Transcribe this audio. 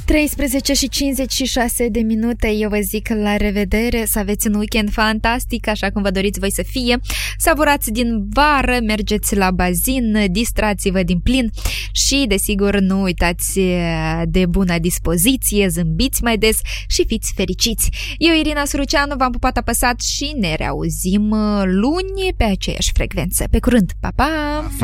13 și 56 de minute. Eu vă zic la revedere, să aveți un weekend fantastic, așa cum vă doriți voi să fie. Savurați din vară, mergeți la bazin, distrați-vă din plin și, desigur, nu uitați de bună dispoziție, zâmbiți mai des și fiți fericiți. Eu, Irina Suruceanu, v-am pupat apăsat și ne reauzim luni pe aceeași frecvență. Pe curând, pa, pa!